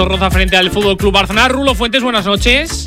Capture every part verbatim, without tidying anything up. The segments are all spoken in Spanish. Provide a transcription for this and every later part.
Roza frente al Fútbol Club Barcelona. Rulo Fuentes, buenas noches.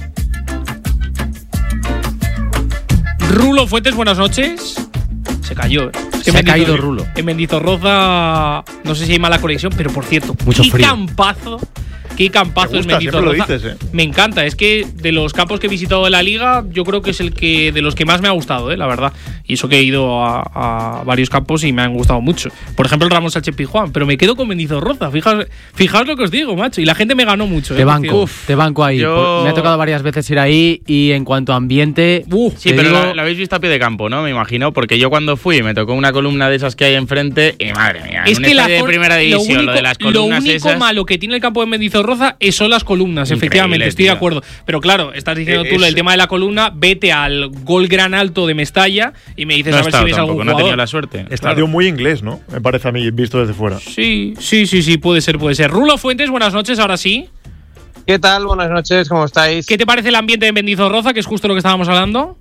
Rulo Fuentes, buenas noches. Se cayó, ¿eh? Se ha caído Rulo. En Mendizorroza, no sé si hay mala conexión, pero por cierto, mucho qué frío. campazo. Qué campazo es Mendizorroza. Lo dices, ¿eh? Me encanta, es que de los campos que he visitado de la liga, yo creo que es el que de los que más me ha gustado, ¿eh? La verdad. Y eso que he ido a, a varios campos y me han gustado mucho. Por ejemplo, el Ramón Sánchez Pizjuán, pero me quedo con Mendizorroza. Fijaos, fijaos lo que os digo, macho. Y la gente me ganó mucho. Te ¿eh? banco, Uf, te banco ahí. Yo... Me ha tocado varias veces ir ahí y en cuanto a ambiente. Uh, Sí, pero digo... lo, lo habéis visto a pie de campo, ¿no? Me imagino, porque yo cuando fui me tocó una columna de esas que hay enfrente y madre mía, es un que la estadio de primera división, lo, único, lo de las lo columnas único esas. malo que tiene el campo de Mendizorroza es son las columnas, Increíble, efectivamente, estoy tío. de acuerdo. Pero claro, estás diciendo Eh, tú es- el tema de la columna, vete al Gol Gran Alto de Mestalla y me dices No a he ver si estado ves tampoco, algún no he tenido jugador. la suerte. Estadio Claro. muy inglés, ¿no? Me parece a mí, visto desde fuera. Sí, sí, sí, sí, puede ser, puede ser. Rulo Fuentes, buenas noches, ahora sí. ¿Qué tal? Buenas noches, ¿cómo estáis? ¿Qué te parece el ambiente de Mendizorroza, que es justo lo que estábamos hablando?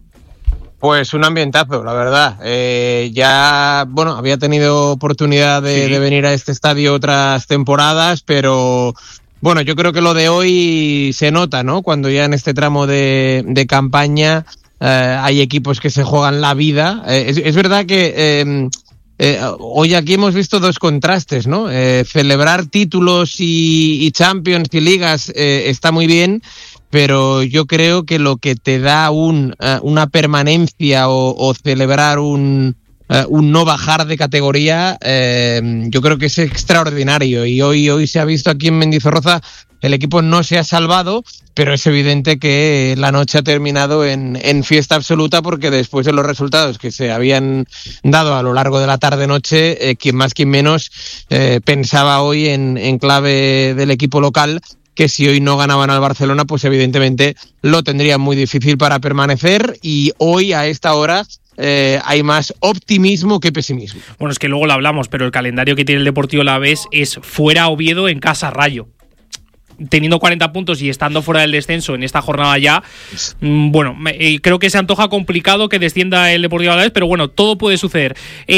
Pues un ambientazo, la verdad. Eh, ya, bueno, había tenido oportunidad de, Sí. de venir a este estadio otras temporadas, pero bueno, yo creo que lo de hoy se nota, ¿no? Cuando ya en este tramo de, de campaña eh, hay equipos que se juegan la vida. Eh, es, es verdad que eh, eh, hoy aquí hemos visto dos contrastes, ¿no? Eh, celebrar títulos y, y Champions y ligas eh, está muy bien, pero yo creo que lo que te da un, uh, una permanencia o, o celebrar un, uh, un no bajar de categoría, eh, yo creo que es extraordinario. Y hoy, hoy se ha visto aquí en Mendizorroza, el equipo no se ha salvado, pero es evidente que la noche ha terminado en, en fiesta absoluta, porque después de los resultados que se habían dado a lo largo de la tarde-noche, eh, quien más quien menos eh, pensaba hoy en, en clave del equipo local, que si hoy no ganaban al Barcelona, pues evidentemente lo tendrían muy difícil para permanecer, y hoy a esta hora eh, hay más optimismo que pesimismo. Bueno, es que luego lo hablamos, pero el calendario que tiene el Deportivo Alavés es fuera Oviedo, en casa Rayo. Teniendo cuarenta puntos y estando fuera del descenso en esta jornada ya, mmm, bueno, me, eh, creo que se antoja complicado que descienda el Deportivo Alavés, pero bueno, todo puede suceder.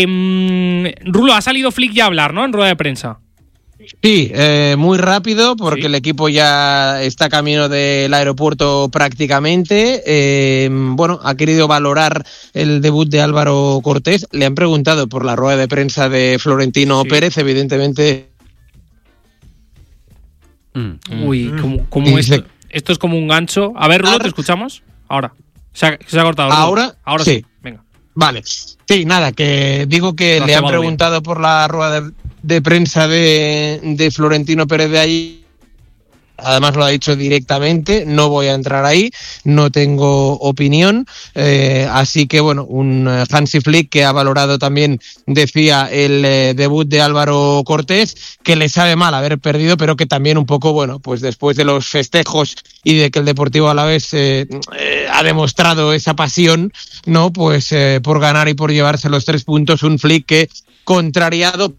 Eh, Rulo, ha salido Flick ya a hablar, ¿no? En rueda de prensa. Sí, eh, muy rápido, porque Sí. el equipo ya está camino del aeropuerto prácticamente. Eh, bueno, ha querido valorar el debut de Álvaro Cortés. Le han preguntado por la rueda de prensa de Florentino Sí. Pérez, evidentemente. Mm. Uy, como, como Y esto, dice- esto es como un gancho. A ver, Rulo, Ahora- ¿te escuchamos? Ahora. Se ha, se ha cortado. Rulo. ¿Ahora? Ahora sí. Sí. Venga. Vale. Sí, nada, que digo que Lo ha le han cebado preguntado por la rueda de, de prensa de, de Florentino Pérez de ahí. Además lo ha dicho directamente, no voy a entrar ahí, no tengo opinión, eh, así que bueno, un eh, Hansi Flick que ha valorado también, decía, el eh, debut de Álvaro Cortés, que le sabe mal haber perdido, pero que también un poco, bueno, pues después de los festejos y de que el Deportivo Alavés eh, eh, ha demostrado esa pasión, ¿no? Pues eh, por ganar y por llevarse los tres puntos, un Flick que, contrariado,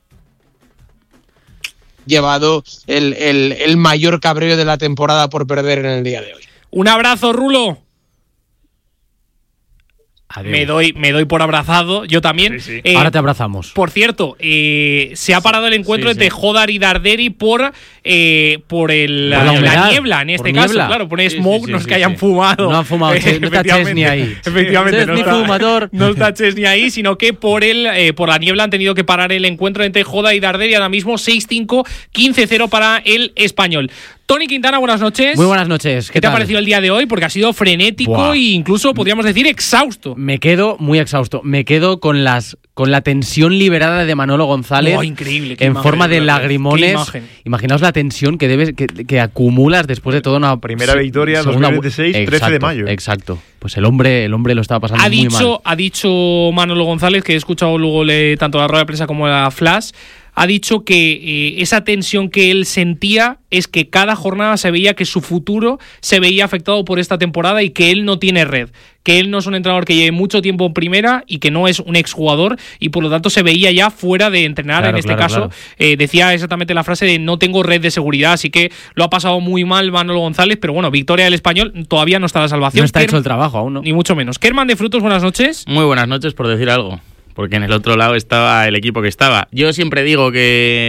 llevado el, el, el mayor cabreo de la temporada por perder en el día de hoy. Un abrazo, Rulo. Adiós. Me doy, me doy por abrazado. Yo también. Sí, sí. Eh, Ahora te abrazamos. Por cierto, eh, se ha parado el encuentro sí, entre sí. Jodar y Darderi por, eh, por el, Por la la, humedad, niebla, en por este caso. niebla. Claro, pone Sí, sí, smoke, sí, no es sí, que hayan sí. fumado. No han fumado, Ches- no está Efectivamente, Ches ni ahí. Efectivamente, Ches no ni está, fumador. no está Ches ni ahí, sino que por, el, eh, por la niebla han tenido que parar el encuentro entre Jodar y Darderi. Ahora mismo seis cinco, quince cero para el Español. Tony Quintana, buenas noches. Muy buenas noches. ¿Qué, ¿Qué te ha tal? parecido el día de hoy? Porque ha sido frenético Buah. e incluso, podríamos decir, exhausto. Me quedo muy exhausto. Me quedo con las con la tensión liberada de Manolo González. Oh, increíble, qué En imagen, forma de qué lagrimones. imagen. Imaginaos la tensión que debes que, que acumulas después de toda una Primera se- victoria, segunda- dos mil veintiséis, trece de Exacto, mayo. Exacto. Pues el hombre, el hombre lo estaba pasando Ha muy dicho, mal. ha dicho Manolo González, que he escuchado luego le, tanto la rueda de prensa como la flash, ha dicho que eh, esa tensión que él sentía es que cada jornada se veía que su futuro se veía afectado por esta temporada y que él no tiene red, que él no es un entrenador que lleve mucho tiempo en primera y que no es un exjugador y por lo tanto se veía ya fuera de entrenar. Claro, En este claro, caso claro. eh, decía exactamente la frase de no tengo red de seguridad, así que lo ha pasado muy mal Manolo González, pero bueno, victoria del Español, todavía no está la salvación. No está Ker- hecho el trabajo aún, ¿no? Ni mucho menos. Kerman de Frutos, buenas noches. Muy buenas noches, por decir algo, porque en el otro lado estaba el equipo que estaba. Yo siempre digo que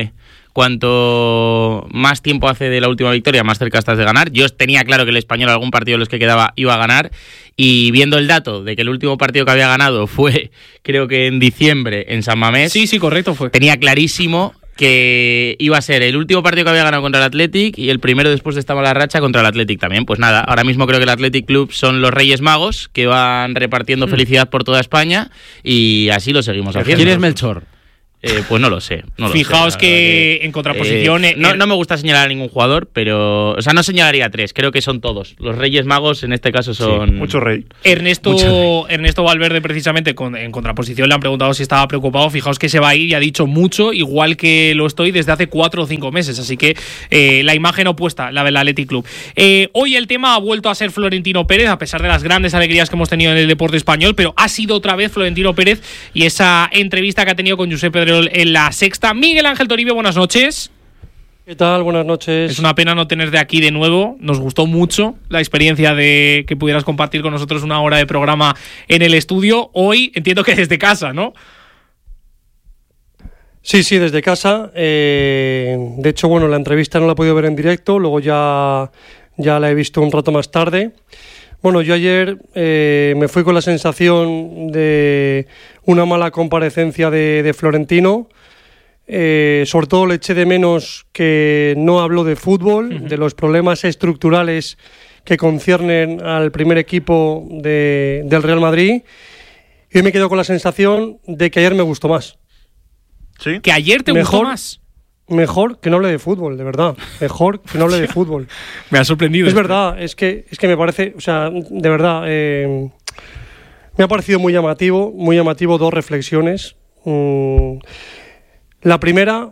cuanto más tiempo hace de la última victoria, más cerca estás de ganar. Yo tenía claro que el Español algún partido de los que quedaba iba a ganar, y viendo el dato de que el último partido que había ganado fue, creo que en diciembre, en San Mamés. Sí, sí, correcto fue. Tenía clarísimo que iba a ser el último partido que había ganado contra el Athletic y el primero después de esta mala racha contra el Athletic también. Pues nada, ahora mismo creo que el Athletic Club son los Reyes Magos que van repartiendo mm. felicidad por toda España, y así lo seguimos haciendo. ¿Quién es Melchor? Eh, pues no lo sé. No lo Fijaos sé, que, que en contraposición... Eh, no, el... no me gusta señalar a ningún jugador, pero... O sea, no señalaría a tres, creo que son todos. Los Reyes Magos en este caso son... Sí, mucho rey. Ernesto, mucho rey. Ernesto Valverde, precisamente, con, en contraposición, le han preguntado si estaba preocupado. Fijaos que se va a ir y ha dicho mucho, igual que lo estoy desde hace cuatro o cinco meses. Así que eh, la imagen opuesta, la del Athletic Club. Eh, hoy el tema ha vuelto a ser Florentino Pérez, a pesar de las grandes alegrías que hemos tenido en el deporte español, pero ha sido otra vez Florentino Pérez y esa entrevista que ha tenido con Josep Pedrerol en la Sexta. Miguel Ángel Toribio, buenas noches. ¿Qué tal? Buenas noches. Es una pena no tenerte aquí de nuevo. Nos gustó mucho la experiencia de que pudieras compartir con nosotros una hora de programa en el estudio. Hoy entiendo que desde casa, ¿no? Sí, sí, desde casa. Eh, de hecho, bueno, la entrevista no la he podido ver en directo. Luego ya, ya la he visto un rato más tarde. Bueno, yo ayer eh, me fui con la sensación de una mala comparecencia de, de Florentino. Eh, sobre todo le eché de menos que no habló de fútbol, uh-huh. de los problemas estructurales que conciernen al primer equipo de, del Real Madrid, y me quedo con la sensación de que ayer me gustó más. ¿Sí? ¿Que ayer te mejor, gustó más? Mejor que no hable de fútbol, de verdad. Mejor que no hable de fútbol. Me ha sorprendido. Es verdad, es que, es que me parece, o sea, de verdad, eh, me ha parecido muy llamativo, muy llamativo dos reflexiones. Mm, La primera,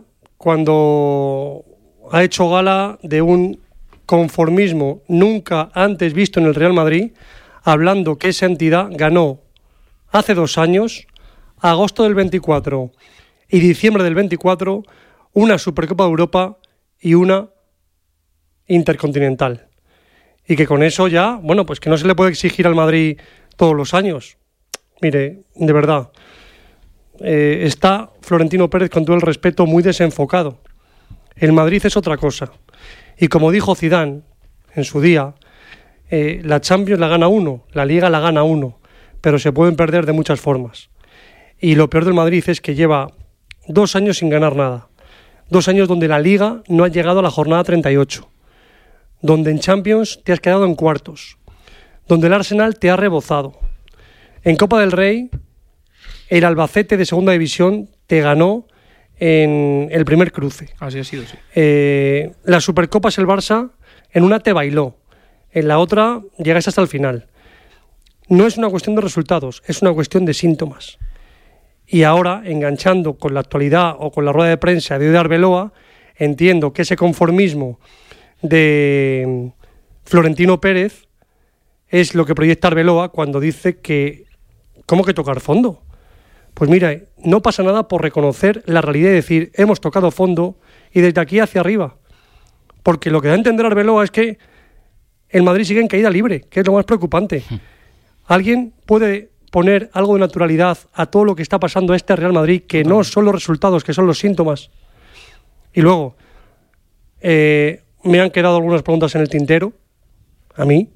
cuando ha hecho gala de un conformismo nunca antes visto en el Real Madrid, hablando que esa entidad ganó hace dos años, agosto del veinticuatro y diciembre del veinticuatro, una Supercopa de Europa y una Intercontinental. Y que con eso ya, bueno, pues que no se le puede exigir al Madrid todos los años. Mire, de verdad... Eh, está Florentino Pérez, con todo el respeto, muy desenfocado. El Madrid es otra cosa. Y como dijo Zidane en su día, eh, la Champions la gana uno, la Liga la gana uno, pero se pueden perder de muchas formas. Y lo peor del Madrid es que lleva dos años sin ganar nada. Dos años donde la Liga no ha llegado a la jornada treinta y ocho. Donde en Champions te has quedado en cuartos. Donde el Arsenal te ha rebozado. En Copa del Rey... el Albacete de segunda división te ganó en el primer cruce. Así ha sido, sí. Eh, la Supercopa es el Barça, en una te bailó, en la otra llegas hasta el final. No es una cuestión de resultados, es una cuestión de síntomas. Y ahora, enganchando con la actualidad o con la rueda de prensa de Arbeloa, entiendo que ese conformismo de Florentino Pérez es lo que proyecta Arbeloa cuando dice que ¿cómo que tocar fondo? Pues mira, no pasa nada por reconocer la realidad y decir, hemos tocado fondo y desde aquí hacia arriba. Porque lo que da a entender Arbeloa es que el Madrid sigue en caída libre, que es lo más preocupante. ¿Alguien puede poner algo de naturalidad a todo lo que está pasando a este Real Madrid, que no son los resultados, que son los síntomas? Y luego, eh, me han quedado algunas preguntas en el tintero, a mí,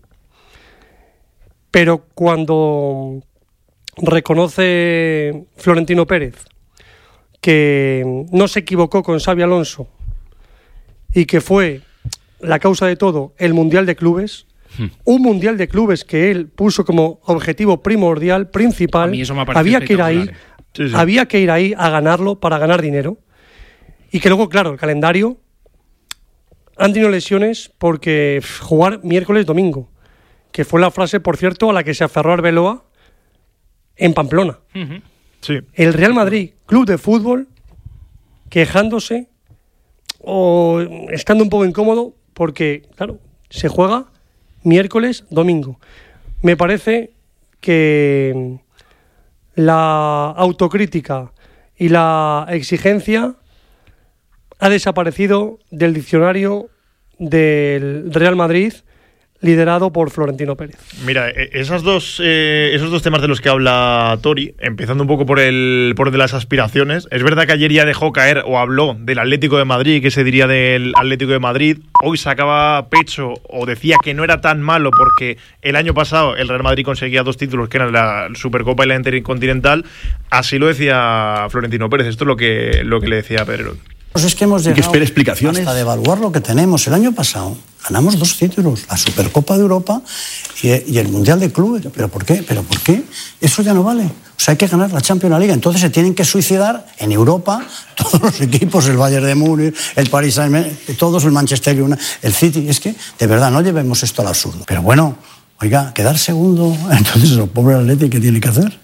pero cuando... reconoce Florentino Pérez que no se equivocó con Xabi Alonso y que fue la causa de todo el Mundial de Clubes, hmm. un Mundial de Clubes que él puso como objetivo primordial, principal. A mí eso me ha había que ir ahí, sí, sí. había que ir ahí a ganarlo para ganar dinero, y que luego, claro, el calendario han tenido lesiones porque pff, jugar miércoles domingo, que fue la frase, por cierto, a la que se aferró Arbeloa en Pamplona. Uh-huh. Sí. El Real Madrid, club de fútbol, quejándose o estando un poco incómodo porque, claro, se juega miércoles, domingo. Me parece que la autocrítica y la exigencia ha desaparecido del diccionario del Real Madrid. liderado por Florentino Pérez. Mira, esas dos, eh, esos dos temas de los que habla Tori, empezando un poco por el, por el de las aspiraciones, es verdad que ayer ya dejó caer o habló del Atlético de Madrid, que se diría del Atlético de Madrid, hoy sacaba pecho o decía que no era tan malo porque el año pasado el Real Madrid conseguía dos títulos que eran la Supercopa y la Intercontinental, así lo decía Florentino Pérez, esto es lo que, lo que le decía Pedro. Pues es que hemos llegado que espera explicaciones. hasta de evaluar lo que tenemos. El año pasado ganamos dos títulos, la Supercopa de Europa y, y el Mundial de Clubes. ¿Pero por qué? ¿Pero por qué? Eso ya no vale. O sea, hay que ganar la Champions League. Entonces se tienen que suicidar en Europa todos los equipos, el Bayern de Múnich, el Paris Saint-Germain, todos, el Manchester United, el City. Es que, de verdad, no llevemos esto al absurdo. Pero bueno, oiga, quedar segundo, entonces el pobre Atlético, ¿qué tiene que hacer?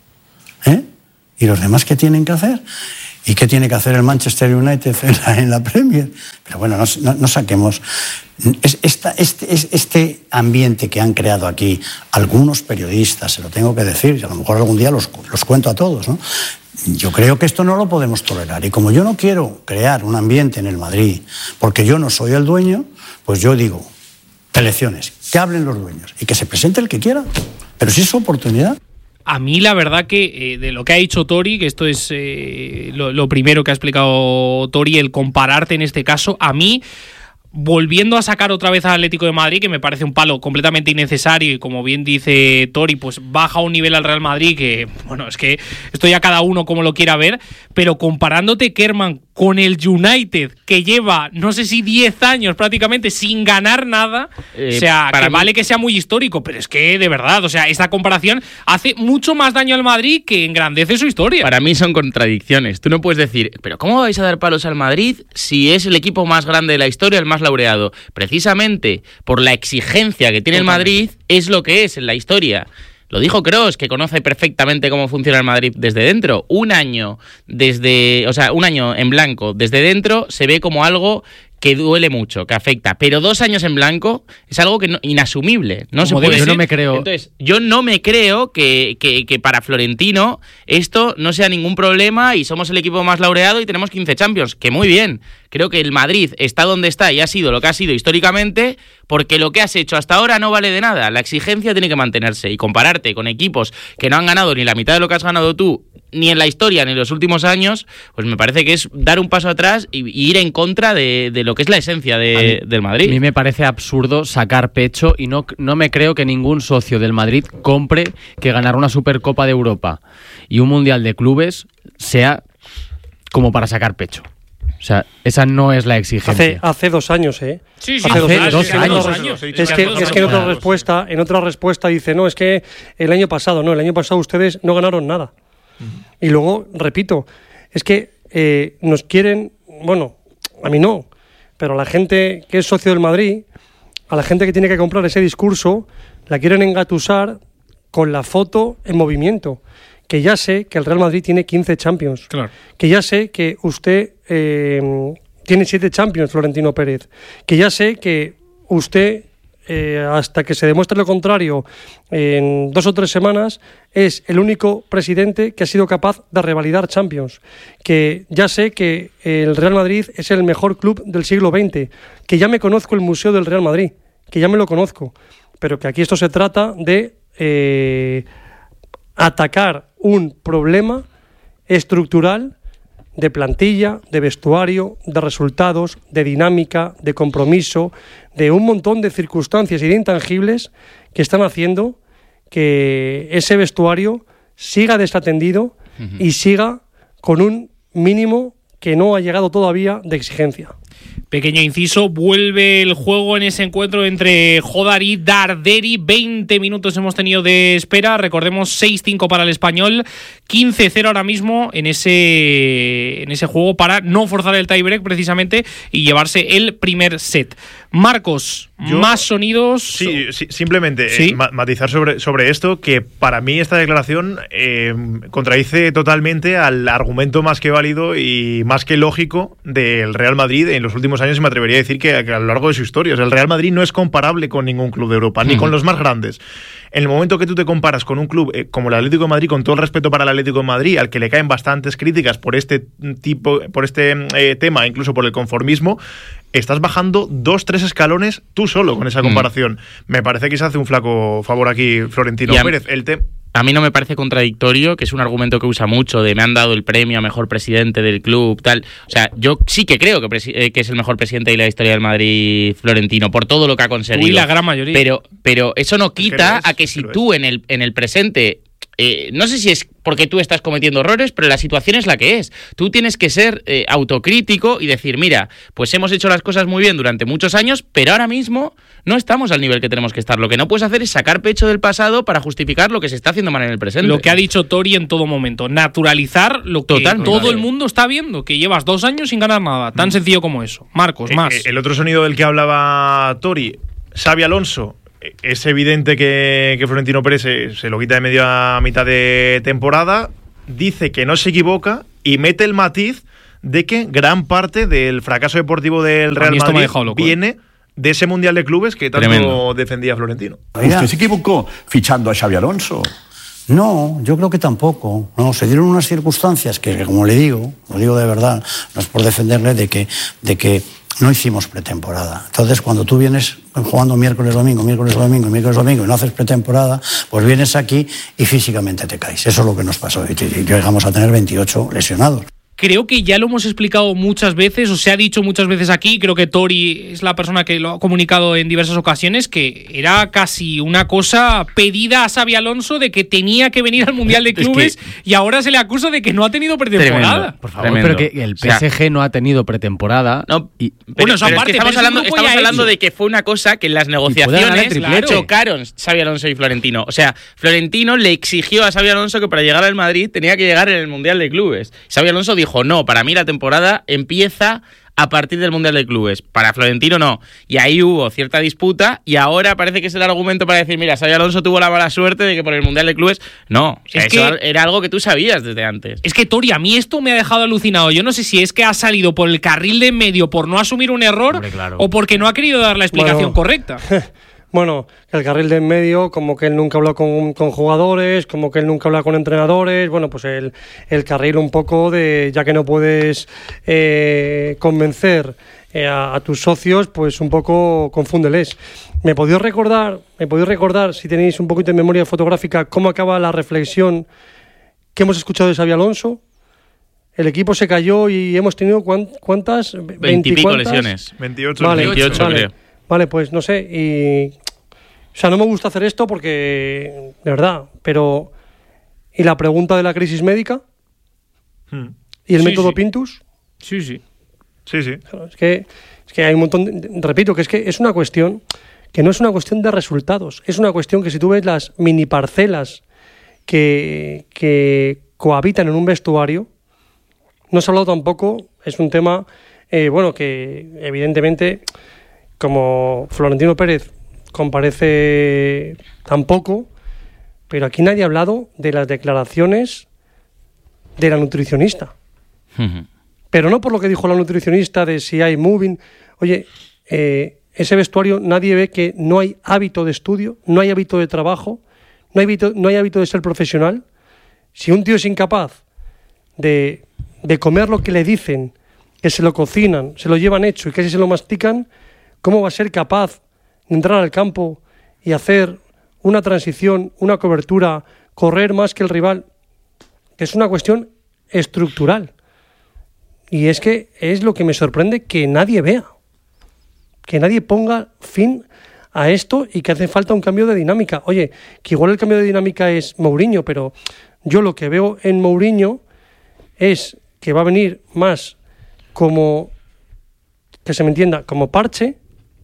¿Eh? ¿Y los demás qué tienen que hacer? ¿Y qué tiene que hacer el Manchester United en la, en la Premier? Pero bueno, no, no, no saquemos... Es, esta, este, es, este ambiente que han creado aquí algunos periodistas, se lo tengo que decir, y a lo mejor algún día los, los cuento a todos, ¿no? Yo creo que esto no lo podemos tolerar. Y como yo no quiero crear un ambiente en el Madrid, porque yo no soy el dueño, pues yo digo, elecciones, que hablen los dueños y que se presente el que quiera. Pero si es su oportunidad... A mí la verdad que eh, de lo que ha dicho Tori, que esto es eh, lo, lo primero que ha explicado Tori, el compararte en este caso, a mí, volviendo a sacar otra vez al Atlético de Madrid, que me parece un palo completamente innecesario y como bien dice Tori, pues baja un nivel al Real Madrid que, bueno, es que esto ya cada uno como lo quiera ver, pero comparándote, Kerman, con el United, que lleva, no sé si diez años prácticamente sin ganar nada, eh, o sea, que mí... vale que sea muy histórico, pero es que, de verdad, o sea, esta comparación hace mucho más daño al Madrid que engrandece su historia. Para mí son contradicciones. Tú no puedes decir, pero ¿cómo vais a dar palos al Madrid si es el equipo más grande de la historia, el más laureado? Precisamente por la exigencia que tiene el Madrid, es lo que es en la historia. Lo dijo Kroos, que conoce perfectamente cómo funciona el Madrid desde dentro. Un año desde, o sea, un año en blanco desde dentro se ve como algo que duele mucho, que afecta. Pero dos años en blanco es algo que no, inasumible. No se puede. Yo no me creo. Entonces, yo no me creo que, que, que para Florentino esto no sea ningún problema y somos el equipo más laureado y tenemos quince Champions. Que muy bien. Creo que el Madrid está donde está y ha sido lo que ha sido históricamente porque lo que has hecho hasta ahora no vale de nada. La exigencia tiene que mantenerse y compararte con equipos que no han ganado ni la mitad de lo que has ganado tú, ni en la historia, ni en los últimos años, pues me parece que es dar un paso atrás y, y ir en contra de, de lo que es la esencia de, mí, del Madrid. A mí me parece absurdo sacar pecho y no, no me creo que ningún socio del Madrid compre que ganar una Supercopa de Europa y un Mundial de Clubes sea como para sacar pecho. O sea, esa no es la exigencia. Hace, hace dos años, ¿eh? Sí, sí, hace dos, hace años, dos es que años. dos años. Es que, es que en otra respuesta, en otra respuesta dice, no, es que el año pasado, no, el año pasado ustedes no ganaron nada. Uh-huh. Y luego, repito, es que eh, nos quieren, bueno, a mí no, pero a la gente que es socio del Madrid, a la gente que tiene que comprar ese discurso, la quieren engatusar con la foto en movimiento. Que ya sé que el Real Madrid tiene quince Champions. Claro. Que ya sé que usted eh, tiene siete Champions, Florentino Pérez. Que ya sé que usted, eh, hasta que se demuestre lo contrario, en dos o tres semanas, es el único presidente que ha sido capaz de revalidar Champions. Que ya sé que el Real Madrid es el mejor club del siglo veinte. Que ya me conozco el Museo del Real Madrid. Que ya me lo conozco. Pero que aquí esto se trata de... Eh, atacar un problema estructural de plantilla, de vestuario, de resultados, de dinámica, de compromiso, de un montón de circunstancias y de intangibles que están haciendo que ese vestuario siga desatendido uh-huh. y siga con un mínimo que no ha llegado todavía de exigencia. Pequeño inciso, vuelve el juego en ese encuentro entre Jodar y Darderi. veinte minutos hemos tenido de espera. Recordemos, seis cinco para el Español, quince cero ahora mismo en ese, en ese juego para no forzar el tiebreak precisamente y llevarse el primer set. Marcos, Yo, más sonidos. Sí, sí simplemente ¿Sí? Eh, matizar sobre, sobre esto, que para mí esta declaración eh, contradice totalmente al argumento más que válido y más que lógico del Real Madrid en los últimos años y me atrevería a decir que, que a lo largo de su historia. O sea, el Real Madrid no es comparable con ningún club de Europa, ni con los más grandes. En el momento que tú te comparas con un club eh, como el Atlético de Madrid, con todo el respeto para el Atlético de Madrid, al que le caen bastantes críticas por este tipo, por este eh, tema, incluso por el conformismo, estás bajando dos, tres escalones tú solo con esa comparación. Mm. Me parece que se hace un flaco favor aquí Florentino Pérez. El te- A mí no me parece contradictorio, que es un argumento que usa mucho, de me han dado el premio a mejor presidente del club, tal. O sea, yo sí que creo que, presi- eh, que es el mejor presidente de la historia del Madrid, Florentino, por todo lo que ha conseguido. Uy, la gran mayoría. Pero, pero eso no quita es, a que si tú en el, en el presente... Eh, no sé si es porque tú estás cometiendo errores, pero la situación es la que es. Tú tienes que ser eh, autocrítico y decir, mira, pues hemos hecho las cosas muy bien durante muchos años, pero ahora mismo no estamos al nivel que tenemos que estar. Lo que no puedes hacer es sacar pecho del pasado para justificar lo que se está haciendo mal en el presente. Lo que ha dicho Tori en todo momento, naturalizar lo que Totalmente. todo el mundo está viendo, que llevas dos años sin ganar nada, tan mm. sencillo como eso. Marcos, eh, más. Eh, el otro sonido del que hablaba Tori, Xabi Alonso. Es evidente que, que Florentino Pérez se, se lo quita de medio a mitad de temporada, dice que no se equivoca y mete el matiz de que gran parte del fracaso deportivo del Real Madrid loco, viene ¿eh? de ese Mundial de Clubes que tanto Tremendo. defendía Florentino. ¿Usted se equivocó fichando a Xabi Alonso? No, yo creo que tampoco. No, se dieron unas circunstancias que, como le digo, lo digo de verdad, no es por defenderle, de que... De que no hicimos pretemporada. Entonces, cuando tú vienes jugando miércoles, domingo, miércoles, domingo, miércoles, domingo y no haces pretemporada, pues vienes aquí y físicamente te caes. Eso es lo que nos pasó. Y llegamos a tener veintiocho lesionados. Creo que ya lo hemos explicado muchas veces, o se ha dicho muchas veces aquí, creo que Tori es la persona que lo ha comunicado en diversas ocasiones, que era casi una cosa pedida a Xabi Alonso de que tenía que venir al Mundial de Clubes, es que... y ahora se le acusa de que no ha tenido pretemporada. Tremendo, por favor, Tremendo. Pero que el P S G o sea, no ha tenido pretemporada. No, y, pero, bueno, pero aparte, es que estamos hablando, estamos hablando de que fue una cosa que en las negociaciones claro. chocaron Xabi Alonso y Florentino. O sea, Florentino le exigió a Xabi Alonso que para llegar al Madrid tenía que llegar en el Mundial de Clubes. Xabi Alonso dijo, no, para mí la temporada empieza a partir del Mundial de Clubes. Para Florentino no. Y ahí hubo cierta disputa y ahora parece que es el argumento para decir, mira, Xabi Alonso tuvo la mala suerte de que por el Mundial de Clubes... No, o sea, es eso que era algo que tú sabías desde antes. Es que, Tori, a mí esto me ha dejado alucinado. Yo no sé si es que ha salido por el carril de en medio por no asumir un error Hombre, claro. o porque no ha querido dar la explicación bueno. correcta. Bueno, el carril de en medio, como que él nunca habla con, con jugadores, como que él nunca habla con entrenadores, bueno, pues el, el carril un poco de, ya que no puedes eh, convencer eh, a, a tus socios, pues un poco confúndeles. ¿Me podéis recordar, me podéis recordar, si tenéis un poquito de memoria fotográfica, cómo acaba la reflexión que hemos escuchado de Xabi Alonso? El equipo se cayó y hemos tenido ¿cuántas? veintipico lesiones. veintiocho, vale, veintiocho vale. creo. Vale, pues no sé, y... O sea, no me gusta hacer esto porque... De verdad, pero... ¿Y la pregunta de la crisis médica? Hmm. ¿Y el sí, método sí. Pintus? Sí, sí. Sí, sí. Claro, es, que, es que hay un montón... De, repito, que es que es una cuestión... Que no es una cuestión de resultados. Es una cuestión que si tú ves las mini parcelas que, que cohabitan en un vestuario... No se ha hablado tampoco... Es un tema... Eh, bueno, que evidentemente... Como Florentino Pérez comparece tampoco, pero aquí nadie ha hablado de las declaraciones de la nutricionista. Uh-huh. Pero no por lo que dijo la nutricionista de si hay moving. Oye, eh, ese vestuario nadie ve que no hay hábito de estudio, no hay hábito de trabajo, no hay hábito, no hay hábito de ser profesional. Si un tío es incapaz de, de comer lo que le dicen, que se lo cocinan, se lo llevan hecho y casi se lo mastican, ¿cómo va a ser capaz de entrar al campo y hacer una transición, una cobertura, correr más que el rival? Que es una cuestión estructural. Y es que es lo que me sorprende que nadie vea. Que nadie ponga fin a esto y que hace falta un cambio de dinámica. Oye, que igual el cambio de dinámica es Mourinho, pero yo lo que veo en Mourinho es que va a venir más como, que se me entienda, como parche,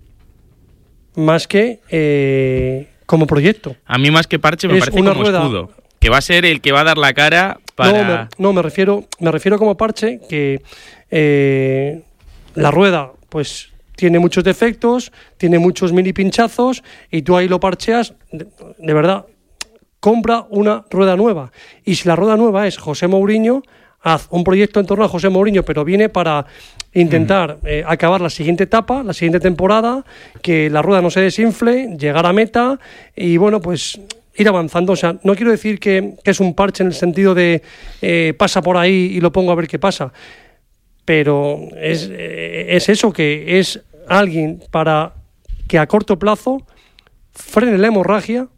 más que eh, como proyecto. A mí más que parche me es parece una como rueda, escudo. Que va a ser el que va a dar la cara para... No, me, no, me refiero me refiero como parche que eh, la rueda pues tiene muchos defectos, tiene muchos mini pinchazos y tú ahí lo parcheas. De, de verdad, compra una rueda nueva. Y si la rueda nueva es José Mourinho, haz un proyecto en torno a José Mourinho, pero viene para intentar eh, acabar la siguiente etapa, la siguiente temporada, que la rueda no se desinfle, llegar a meta y bueno, pues ir avanzando. O sea, no quiero decir que, que es un parche en el sentido de eh, pasa por ahí y lo pongo a ver qué pasa, pero es, eh, es eso, que es alguien para que a corto plazo frene la hemorragia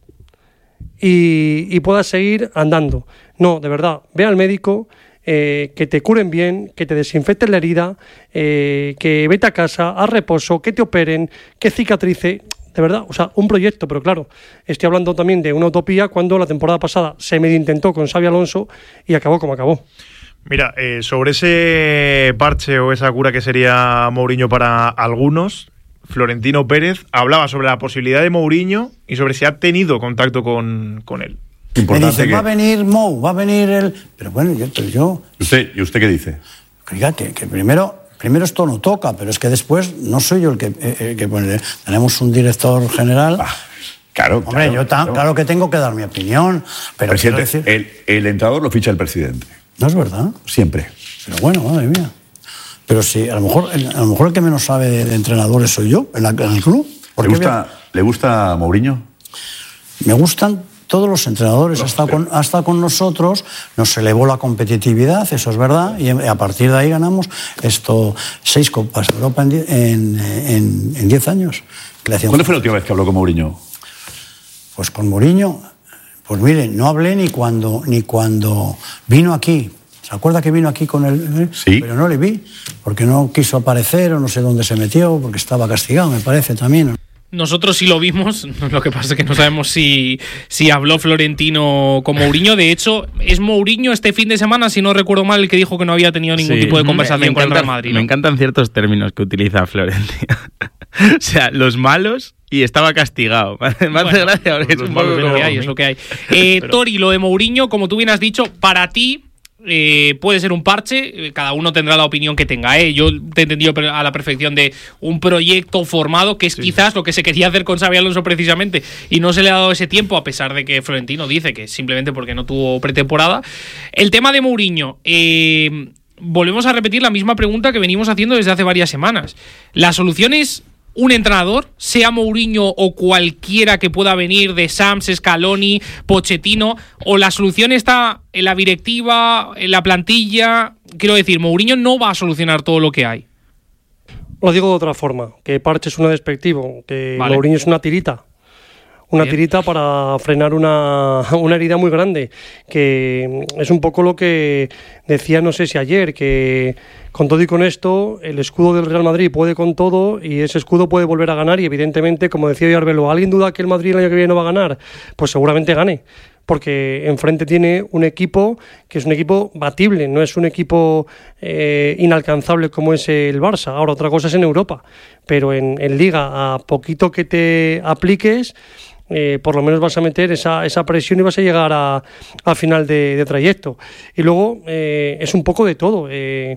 y, y pueda seguir andando. No, de verdad, ve al médico, eh, que te curen bien, que te desinfecten la herida, eh, que vete a casa, a reposo, que te operen, que cicatrice. De verdad, o sea, un proyecto, pero claro, estoy hablando también de una utopía cuando la temporada pasada se medio intentó con Xabi Alonso y acabó como acabó. Mira, eh, sobre ese parche o esa cura que sería Mourinho para algunos, Florentino Pérez hablaba sobre la posibilidad de Mourinho y sobre si ha tenido contacto con, con él. Me dice, que... va a venir Mou, va a venir el... Pero bueno, yo... yo ¿Y usted, ¿Y usted qué dice? Oiga, que, que primero, primero esto no toca, pero es que después no soy yo el que, el que pone... Tenemos un director general... Ah, claro, Hombre, claro, yo tan, claro. claro que tengo que dar mi opinión, pero quiero decir... el, el entrenador lo ficha el presidente. No es verdad. Siempre. Pero bueno, madre mía. Pero sí, a lo mejor, a lo mejor el que menos sabe de, de entrenadores soy yo, en, la, en el club. ¿Le gusta, ¿Le gusta Mourinho? Me gustan todos los entrenadores. No, ha, estado pero... con, ha estado con nosotros, nos elevó la competitividad, eso es verdad, y a partir de ahí ganamos esto seis Copas de Europa en, en, en, en diez años. ¿Cuándo fue la última vez que habló con Mourinho? Pues con Mourinho, pues mire, no hablé ni cuando, ni cuando vino aquí. ¿Se acuerda que vino aquí con él? Sí. Pero no le vi, porque no quiso aparecer o no sé dónde se metió, porque estaba castigado, me parece también. Nosotros sí lo vimos, lo que pasa es que no sabemos si, si habló Florentino con Mourinho. De hecho, es Mourinho este fin de semana, si no recuerdo mal, el que dijo que no había tenido ningún Sí, tipo de conversación me, me con el encanta, Real Madrid, ¿no? Me encantan ciertos términos que utiliza Florentino. O sea, los malos y estaba castigado. Me hace Bueno, gracia porque es un poco Es lo que hay, es lo que hay. Eh, Pero... Tori, lo de Mourinho, como tú bien has dicho, para ti eh, puede ser un parche, eh, cada uno tendrá la opinión que tenga. ¿eh? Yo te he entendido a la perfección de un proyecto formado, que es sí. quizás lo que se quería hacer con Xabi Alonso precisamente, y no se le ha dado ese tiempo, a pesar de que Florentino dice que simplemente porque no tuvo pretemporada. El tema de Mourinho, eh, volvemos a repetir la misma pregunta que venimos haciendo desde hace varias semanas. ¿La solución es un entrenador, sea Mourinho o cualquiera que pueda venir de Sams, Scaloni, Pochettino, o la solución está en la directiva, en la plantilla? Quiero decir, Mourinho no va a solucionar todo lo que hay. Lo digo de otra forma, que Parche es una despectivo, que vale. Mourinho es una tirita. Una Bien. tirita para frenar una, una herida muy grande, que es un poco lo que decía, no sé si ayer, que con todo y con esto, el escudo del Real Madrid puede con todo y ese escudo puede volver a ganar y evidentemente, como decía hoy Arbelo, ¿alguien duda que el Madrid el año que viene no va a ganar? Pues seguramente gane, porque enfrente tiene un equipo que es un equipo batible, no es un equipo eh, inalcanzable como es el Barça. Ahora, otra cosa es en Europa, pero en, en Liga, a poquito que te apliques, Eh, por lo menos vas a meter esa, esa presión y vas a llegar a, a final de, de trayecto. Y luego eh, es un poco de todo. Eh,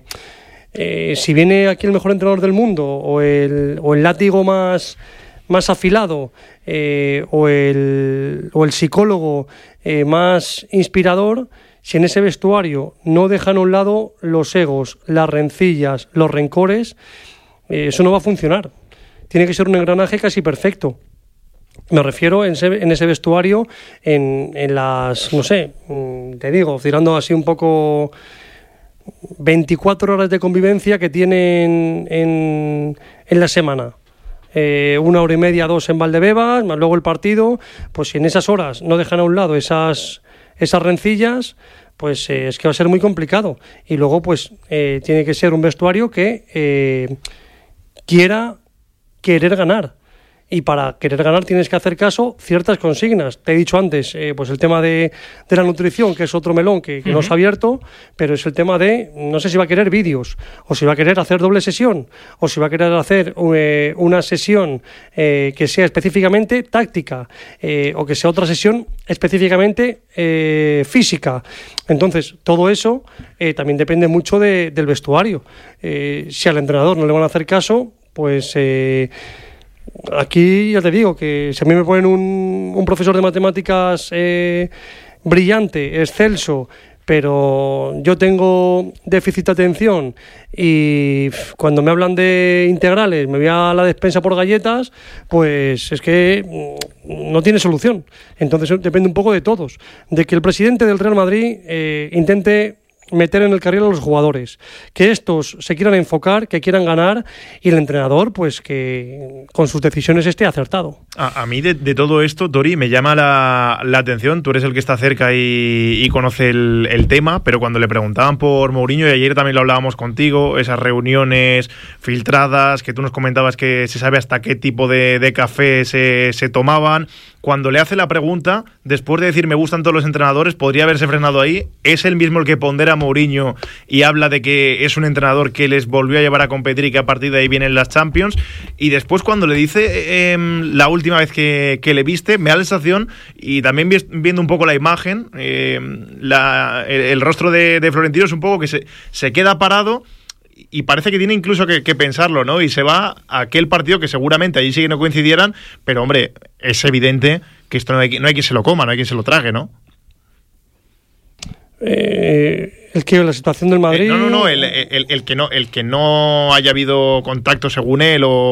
eh, si viene aquí el mejor entrenador del mundo o el, o el látigo más, más afilado eh, o, el, o el psicólogo eh, más inspirador, si en ese vestuario no dejan a un lado los egos, las rencillas, los rencores, eh, eso no va a funcionar. Tiene que ser un engranaje casi perfecto. Me refiero en ese, en ese vestuario, en, en las, no sé, te digo, tirando así un poco veinticuatro horas de convivencia que tienen en, en la semana. Eh, una hora y media, dos en Valdebebas, más luego el partido. Pues si en esas horas no dejan a un lado esas, esas rencillas, pues eh, es que va a ser muy complicado. Y luego pues eh, tiene que ser un vestuario que eh, quiera querer ganar. Y para querer ganar tienes que hacer caso ciertas consignas. Te he dicho antes, eh, pues el tema de, de la nutrición, que es otro melón que, que uh-huh. no se ha abierto, pero es el tema de, no sé si va a querer vídeos, o si va a querer hacer doble sesión, o si va a querer hacer eh, una sesión eh, que sea específicamente táctica, eh, o que sea otra sesión específicamente eh, física. Entonces, todo eso eh, también depende mucho de, del vestuario. Eh, si al entrenador no le van a hacer caso, pues... Eh, Aquí ya te digo que si a mí me ponen un, un profesor de matemáticas eh, brillante, excelso, pero yo tengo déficit de atención y cuando me hablan de integrales me voy a la despensa por galletas, pues es que no tiene solución. Entonces depende un poco de todos, de que el presidente del Real Madrid eh, intente meter en el carril a los jugadores, que estos se quieran enfocar, que quieran ganar, y el entrenador pues que con sus decisiones esté acertado. A, a mí de, de todo esto, Tori, me llama la, la atención, tú eres el que está cerca y, y conoce el, el tema, pero cuando le preguntaban por Mourinho, y ayer también lo hablábamos contigo, esas reuniones filtradas, que tú nos comentabas que se sabe hasta qué tipo de, de café se, se tomaban, cuando le hace la pregunta, después de decir me gustan todos los entrenadores, podría haberse frenado ahí, es el mismo el que pondera a Mourinho y habla de que es un entrenador que les volvió a llevar a competir y que a partir de ahí vienen las Champions, y después cuando le dice eh, la última vez que, que le viste, me da la sensación, y también viendo un poco la imagen, eh, la, el, el rostro de, de Florentino es un poco que se, se queda parado y parece que tiene incluso que, que pensarlo, ¿no? Y se va a aquel partido que seguramente allí sí que no coincidieran, pero hombre, es evidente que esto no hay, no hay quien se lo coma, no hay quien se lo trague, ¿no? Eh, el que la situación del Madrid. Eh, no, no, no, el, el, el que no, el que no haya habido contacto según él o